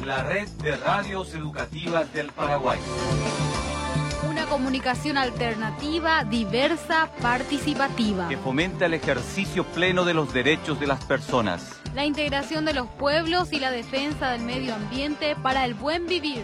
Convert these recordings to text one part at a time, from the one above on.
La red de radios educativas del Paraguay. Una comunicación alternativa, diversa, participativa. Que fomenta el ejercicio pleno de los derechos de las personas. La integración de los pueblos y la defensa del medio ambiente para el buen vivir.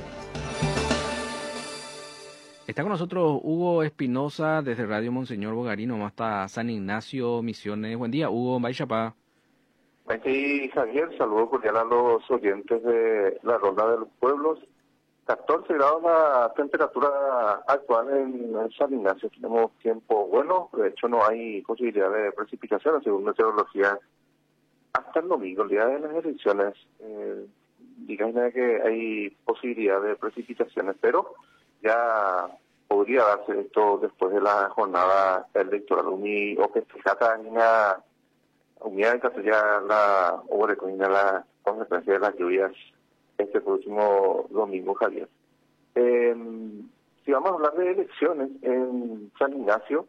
Está con nosotros Hugo Espinosa desde Radio Monseñor Bogarino hasta San Ignacio, Misiones. Buen día, Hugo. Baixapá. Aquí, Javier, saludo cordial a los oyentes de la Ronda de los Pueblos. 14 grados la temperatura actual en San Ignacio. Tenemos tiempo bueno, de hecho no hay posibilidad de precipitaciones según meteorología hasta el domingo, el día de las elecciones. Díganme que hay posibilidad de precipitaciones, pero ya podría darse esto después de la jornada electoral. O que fijata en una unidad de castellana la obra la consecuencia de las lluvias este próximo domingo, Javier. Si vamos a hablar de elecciones en San Ignacio,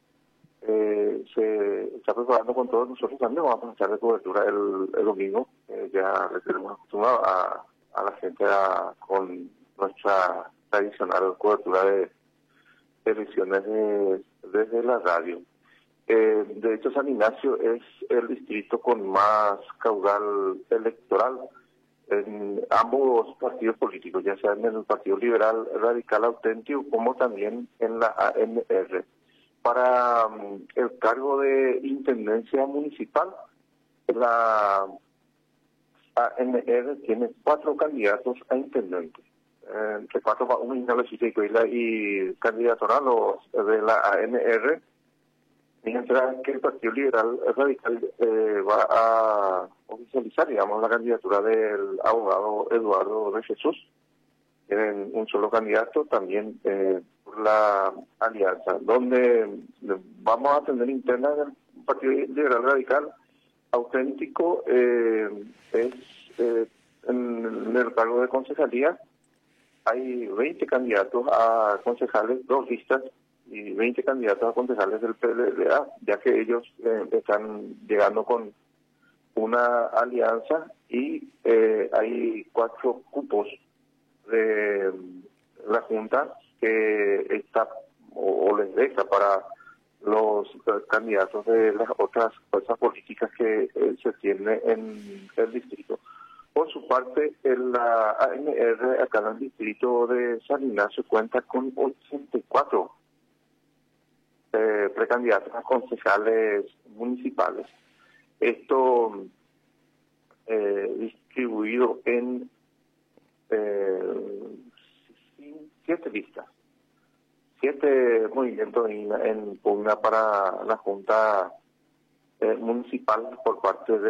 se está preparando con todos nosotros también. Vamos a pasar de cobertura el domingo. Ya le tenemos acostumbrado a la gente con nuestra tradicional cobertura de elecciones desde la radio. De hecho, San Ignacio es el distrito con más caudal electoral en ambos partidos políticos, ya sea en el Partido Liberal Radical Auténtico como también en la ANR. Para el cargo de intendencia municipal, la ANR tiene 4 candidatos a intendente. Entre 4 para un y candidatos de la ANR, mientras que el Partido Liberal Radical va a oficializar, digamos, la candidatura del abogado Eduardo de Jesús. Tienen un solo candidato, también por la alianza, donde vamos a tener interna del Partido Liberal Radical Auténtico, es en el cargo de concejalía. Hay 20 candidatos a concejales, 2 listas, y 20 candidatos a concejales del PLDA, ya que ellos están llegando con una alianza y hay 4 cupos de la Junta que está o les deja para los candidatos de las otras fuerzas políticas que se tiene en el distrito. Por su parte, la ANR acá en el distrito de San Ignacio cuenta con 84 precandidatos a concejales municipales. Esto distribuido en 7 listas, 7 movimientos en pugna para la Junta Municipal por parte de